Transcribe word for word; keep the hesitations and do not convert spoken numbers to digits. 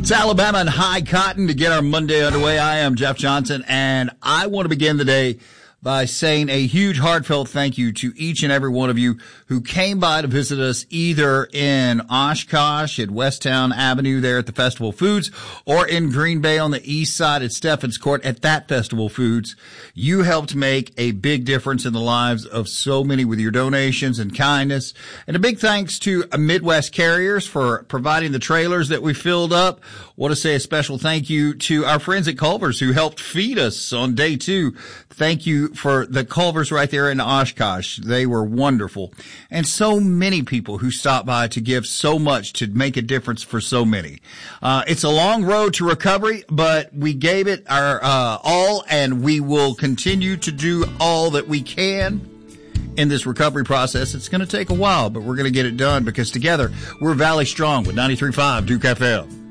It's Alabama and High Cotton to get our Monday underway. I am Jeff Johnson, and I want to begin the day by saying a huge heartfelt thank you to each and every one of you who came by to visit us either in Oshkosh at Westtown Avenue there at the Festival Foods or in Green Bay on the east side at Steffens Court at that Festival Foods. You helped make a big difference in the lives of so many with your donations and kindness. And a big thanks to Midwest Carriers for providing the trailers that we filled up. Want to say a special thank you to our friends at Culver's who helped feed us on day two. Thank you for the Culver's right there in Oshkosh. They were wonderful. And so many people who stopped by to give so much to make a difference for so many. Uh, it's a long road to recovery, but we gave it our uh, all, and we will continue to do all that we can in this recovery process. It's going to take a while, but we're going to get it done because together we're Valley Strong with ninety-three point five Duke F M.